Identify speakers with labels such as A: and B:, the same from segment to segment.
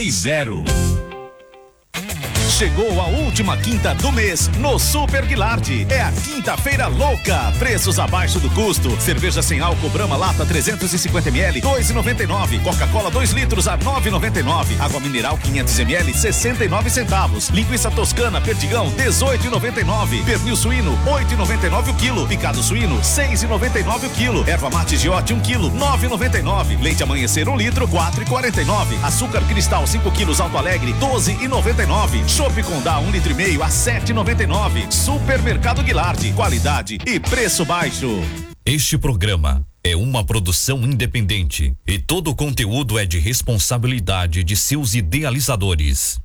A: 3220. Chegou a última quinta do mês no Super Guilardi. É a quinta-feira louca. Preços abaixo do custo. Cerveja sem álcool Brahma Lata 350 ml, 2,99. Coca-Cola 2 litros a 9,99. Água mineral 500 ml, 69 centavos. Linguiça toscana Perdigão 18,99. Pernil suíno 8,99 o quilo. Picado suíno 6,99 o quilo. Erva mate Giote 1 quilo, 9,99. Leite amanhecer 1 litro, 4,49. Açúcar cristal 5 quilos Alto Alegre, 12,99. Chopp Condá 1,5 litro a 7,99. Supermercado Guilardi, qualidade e preço baixo.
B: Este programa é uma produção independente e todo o conteúdo é de responsabilidade de seus idealizadores.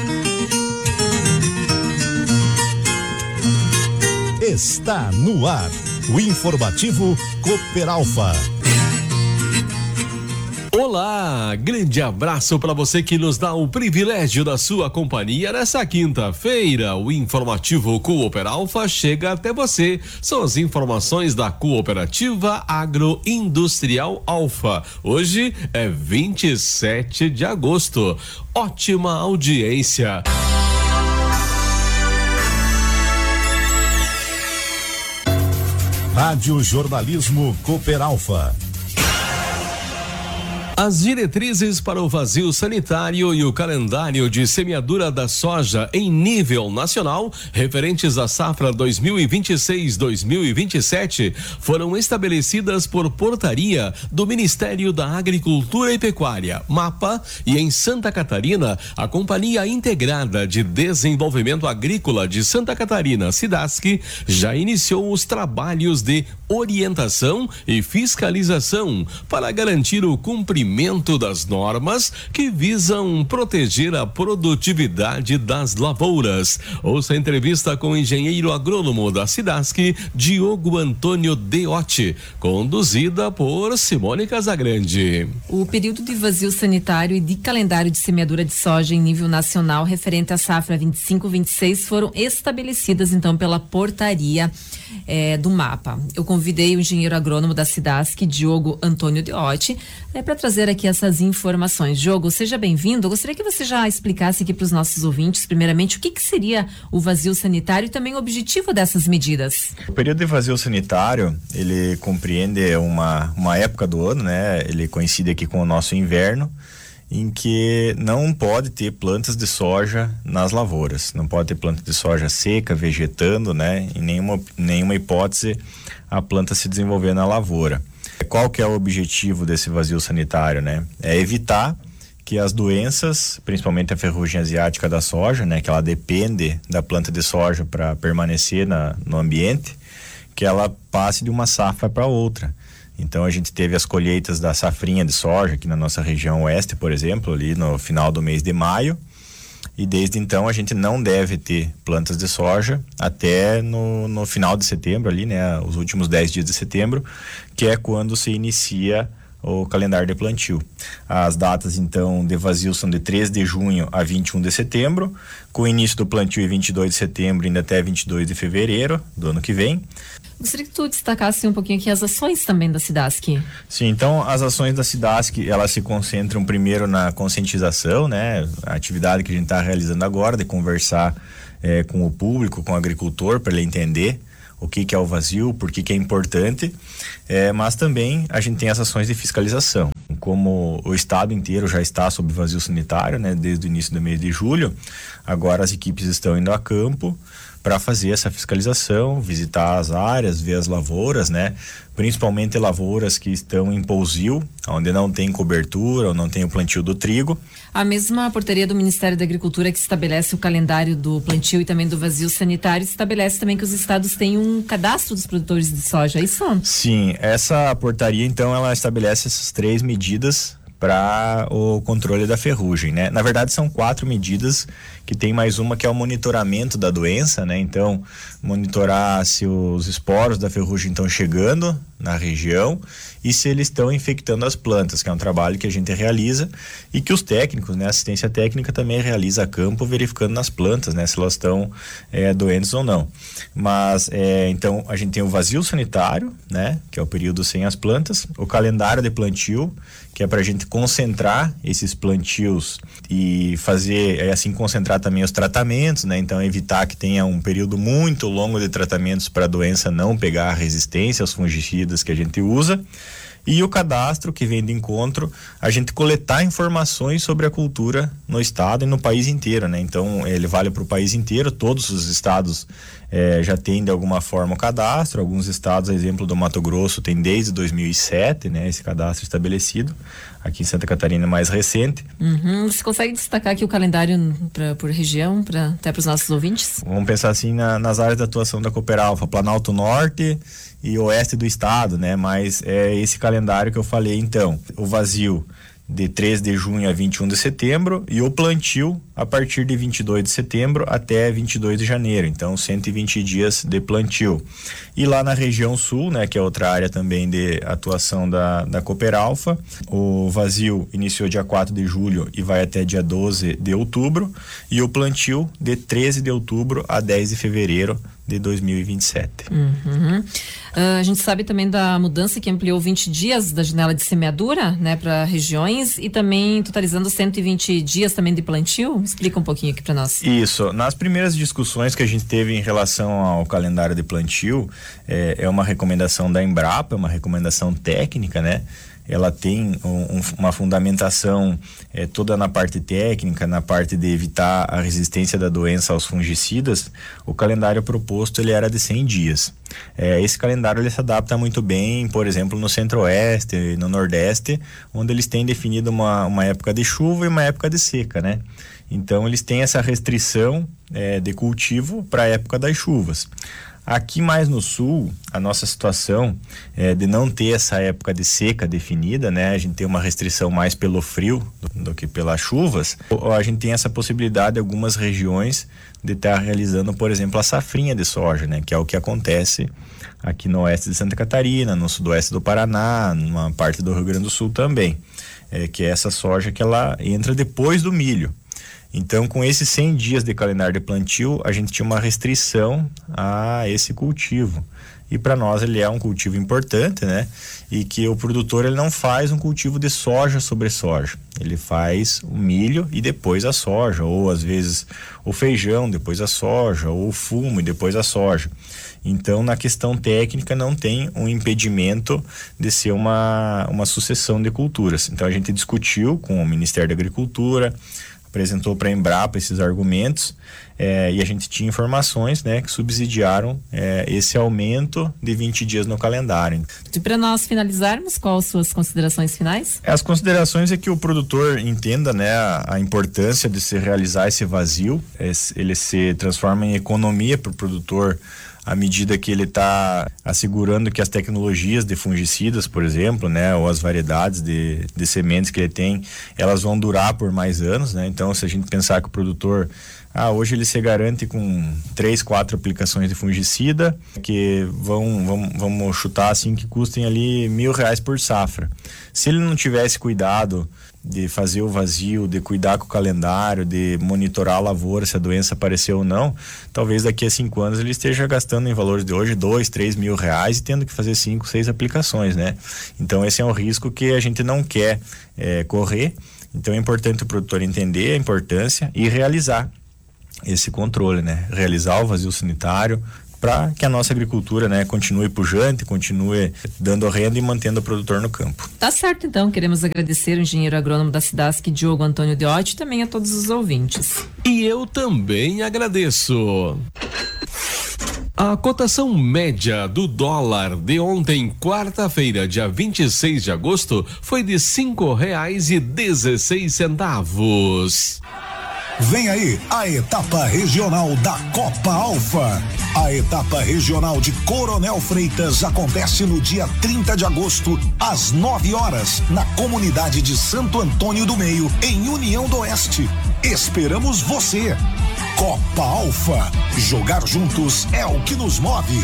C: Está no ar o informativo Cooper Alfa.
D: Olá, grande abraço para você que nos dá o privilégio da sua companhia nessa quinta-feira. O informativo Cooper Alfa chega até você. São as informações da Cooperativa Agroindustrial Alfa. Hoje é 27 de agosto. Ótima audiência.
C: Rádio Jornalismo Cooper Alfa.
D: As diretrizes para o vazio sanitário e o calendário de semeadura da soja em nível nacional, referentes à safra 2026-2027, foram estabelecidas por portaria do Ministério da Agricultura e Pecuária, MAPA, e em Santa Catarina, a Companhia Integrada de Desenvolvimento Agrícola de Santa Catarina, SIDASC, já iniciou os trabalhos de orientação e fiscalização para garantir o cumprimento das normas que visam proteger a produtividade das lavouras. Ouça a entrevista com o engenheiro agrônomo da SIDASC, Diogo Antônio Deotti, conduzida por Simone Casagrande.
E: O período de vazio sanitário e de calendário de semeadura de soja em nível nacional referente à safra 25-26 foram estabelecidas então pela portaria do MAPA. Eu convidei o engenheiro agrônomo da SIDASC, Diogo Antônio Deotti, para trazer aqui essas informações. Diogo, seja bem-vindo. Eu gostaria que você já explicasse aqui para os nossos ouvintes, primeiramente, o que seria o vazio sanitário e também o objetivo dessas medidas.
F: O período de vazio sanitário, ele compreende uma época do ano, né? Ele coincide aqui com o nosso inverno, em que não pode ter plantas de soja nas lavouras. Não pode ter planta de soja seca, vegetando, né? Em nenhuma hipótese a planta se desenvolver na lavoura. Qual que é o objetivo desse vazio sanitário, né? É evitar que as doenças, principalmente a ferrugem asiática da soja, né? Que ela depende da planta de soja para permanecer no ambiente, que ela passe de uma safra para outra. Então a gente teve as colheitas da safrinha de soja aqui na nossa região oeste, por exemplo, ali no final do mês de maio, e desde então a gente não deve ter plantas de soja até no final de setembro ali, né? Os últimos 10 dias de setembro, que é quando se inicia o calendário de plantio. As datas então de vazio são de 3 de junho a 21 de setembro, com o início do plantio em 22 de setembro ainda até 22 de fevereiro do ano que vem.
E: Gostaria que tu destacasse um pouquinho aqui as ações também da SIDASC.
F: Sim, então as ações da SIDASC, elas se concentram primeiro na conscientização, né? A atividade que a gente está realizando agora, de conversar com o público, com o agricultor, para ele entender o que é o vazio, por que é importante, mas também a gente tem as ações de fiscalização. Como o estado inteiro já está sob vazio sanitário, né? Desde o início do mês de julho, agora as equipes estão indo a campo para fazer essa fiscalização, visitar as áreas, ver as lavouras, né? Principalmente lavouras que estão em pousio, onde não tem cobertura ou não tem o plantio do trigo.
E: A mesma portaria do Ministério da Agricultura que estabelece o calendário do plantio e também do vazio sanitário estabelece também que os estados têm um cadastro dos produtores de soja, é isso?
F: Sim, essa portaria então ela estabelece essas 3 medidas para o controle da ferrugem, né? Na verdade são 4 medidas, que tem mais uma que é o monitoramento da doença, né? Então, monitorar se os esporos da ferrugem estão chegando na região e se eles estão infectando as plantas, que é um trabalho que a gente realiza e que os técnicos, né? A assistência técnica também realiza a campo, verificando nas plantas, né? Se elas estão doentes ou não. Mas, então, a gente tem o vazio sanitário, né? Que é o período sem as plantas, o calendário de plantio, que é para a gente concentrar esses plantios e fazer, assim, concentrar também os tratamentos, né? Então evitar que tenha um período muito longo de tratamentos para a doença não pegar a resistência aos fungicidas que a gente usa. E o cadastro, que vem de encontro, a gente coletar informações sobre a cultura no estado e no país inteiro, né? Então, ele vale para o país inteiro, todos os estados já têm de alguma forma o cadastro, alguns estados, a exemplo do Mato Grosso, tem desde 2007, né? Esse cadastro estabelecido, aqui em Santa Catarina é mais recente.
E: Você consegue destacar aqui o calendário por região, até para os nossos ouvintes?
F: Vamos pensar assim nas áreas de atuação da Cooperalfa, Planalto Norte e oeste do estado, né? Mas é esse calendário que eu falei. Então, o vazio de 3 de junho a 21 de setembro e o plantio a partir de 22 de setembro até 22 de janeiro, então 120 dias de plantio. E lá na região sul, né, que é outra área também de atuação da Cooperalfa, o vazio iniciou dia 4 de julho e vai até dia 12 de outubro, e o plantio de 13 de outubro a 10 de fevereiro de 2027.
E: A gente sabe também da mudança que ampliou 20 dias da janela de semeadura, né, para regiões, e também totalizando 120 dias também de plantio. Explica um pouquinho aqui para nós.
F: Isso, nas primeiras discussões que a gente teve em relação ao calendário de plantio, é uma recomendação da Embrapa, é uma recomendação técnica, né? Ela tem uma fundamentação toda na parte técnica, na parte de evitar a resistência da doença aos fungicidas. O calendário proposto ele era de 100 dias. Esse calendário ele se adapta muito bem, por exemplo, no centro-oeste e no nordeste, onde eles têm definido uma época de chuva e uma época de seca, né? Então eles têm essa restrição de cultivo para a época das chuvas. Aqui mais no sul, a nossa situação de não ter essa época de seca definida, né? A gente tem uma restrição mais pelo frio do que pelas chuvas. A gente tem essa possibilidade em algumas regiões de estar realizando, por exemplo, a safrinha de soja, né? Que é o que acontece aqui no oeste de Santa Catarina, no sudoeste do Paraná, numa parte do Rio Grande do Sul também. Que é essa soja que ela entra depois do milho. Então, com esses 100 dias de calendário de plantio, a gente tinha uma restrição a esse cultivo. E para nós ele é um cultivo importante, né? E que o produtor ele não faz um cultivo de soja sobre soja. Ele faz o milho e depois a soja, ou às vezes o feijão, depois a soja, ou o fumo e depois a soja. Então, na questão técnica, não tem um impedimento de ser uma sucessão de culturas. Então, a gente discutiu com o Ministério da Agricultura, apresentou para a Embrapa esses argumentos, e a gente tinha informações, né, que subsidiaram esse aumento de 20 dias no calendário.
E: E para nós finalizarmos, quais suas considerações finais?
F: As considerações é que o produtor entenda, né, a importância de se realizar esse vazio, ele se transforma em economia para o produtor à medida que ele está assegurando que as tecnologias de fungicidas, por exemplo, né, ou as variedades de sementes que ele tem, elas vão durar por mais anos, né? Então, se a gente pensar que o produtor, hoje ele se garante com 3, 4 aplicações de fungicida, que vamos chutar assim, que custem ali R$1.000 por safra. Se ele não tivesse cuidado de fazer o vazio, de cuidar com o calendário, de monitorar a lavoura, se a doença apareceu ou não, talvez daqui a 5 anos ele esteja gastando em valores de hoje R$2, R$3.000 e tendo que fazer 5, 6 aplicações, né? Então esse é um risco que a gente não quer correr. Então é importante o produtor entender a importância e realizar esse controle, né? Realizar o vazio sanitário, para que a nossa agricultura, né, continue pujante, continue dando renda e mantendo o produtor no campo.
E: Tá certo, então. Queremos agradecer o engenheiro agrônomo da Cidasc, Diogo Antônio Deotti, e também a todos os ouvintes.
D: E eu também agradeço. A cotação média do dólar de ontem, quarta-feira, dia 26 de agosto, foi de R$5,16.
C: Vem aí a etapa regional da Copa Alfa. A etapa regional de Coronel Freitas acontece no dia 30 de agosto, às 9 horas, na comunidade de Santo Antônio do Meio, em União do Oeste. Esperamos você. Copa Alfa. Jogar juntos é o que nos move.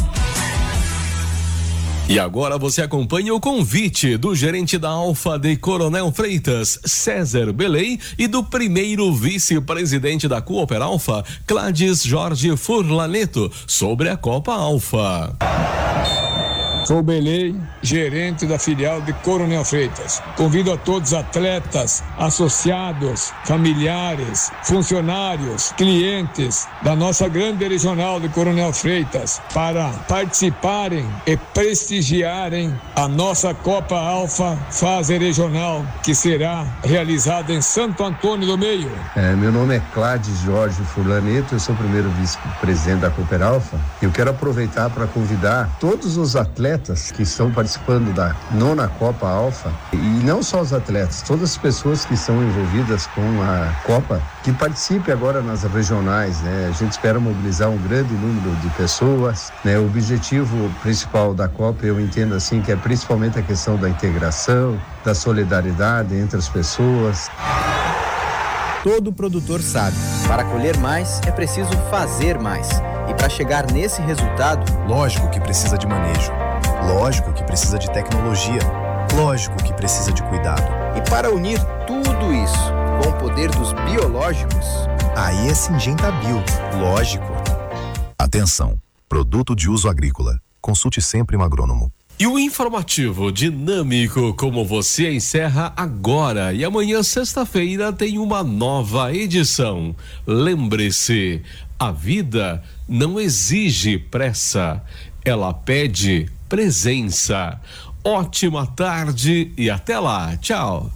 D: E agora você acompanha o convite do gerente da Alfa de Coronel Freitas, César Belei, e do primeiro vice-presidente da Cooperalfa, Cláudio Jorge Furlaneto, sobre a Copa Alfa.
G: Sou Belei, gerente da filial de Coronel Freitas. Convido a todos atletas, associados, familiares, funcionários, clientes da nossa grande regional de Coronel Freitas para participarem e prestigiarem a nossa Copa Alfa Fase Regional, que será realizada em Santo Antônio do Meio.
H: Meu nome é Cláudio Jorge Furlaneto, eu sou o primeiro vice-presidente da Cooper Alfa. Eu quero aproveitar para convidar todos os atletas que estão participando da 9ª Copa Alfa, e não só os atletas, todas as pessoas que estão envolvidas com a Copa, que participem agora nas regionais, né? A gente espera mobilizar um grande número de pessoas, né? O objetivo principal da Copa, eu entendo assim, que é principalmente a questão da integração, da solidariedade entre as pessoas.
I: Todo produtor sabe, para colher mais é preciso fazer mais. E para chegar nesse resultado,
J: lógico que precisa de manejo, lógico que precisa de tecnologia, lógico que precisa de cuidado.
I: E para unir tudo isso com o poder dos biológicos,
J: aí é Syngenta Bio, lógico.
K: Atenção, produto de uso agrícola. Consulte sempre um agrônomo.
D: E o informativo dinâmico como você encerra agora, e amanhã, sexta-feira, tem uma nova edição. Lembre-se, a vida não exige pressa, ela pede presença. Ótima tarde e até lá. Tchau.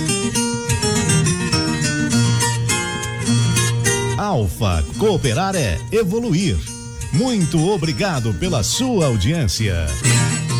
A: Alfa, cooperar é evoluir. Muito obrigado pela sua audiência.